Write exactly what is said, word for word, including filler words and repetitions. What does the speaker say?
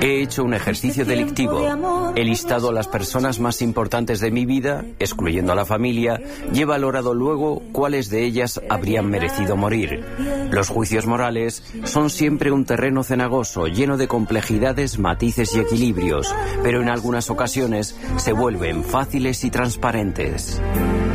He hecho un ejercicio delictivo. He listado a las personas más importantes de mi vida, excluyendo a la familia, y he valorado luego cuáles de ellas habrían merecido morir. Los juicios morales son siempre un terreno cenagoso, lleno de complejidades, matices y equilibrios, pero en algunas ocasiones se vuelven fáciles y transparentes.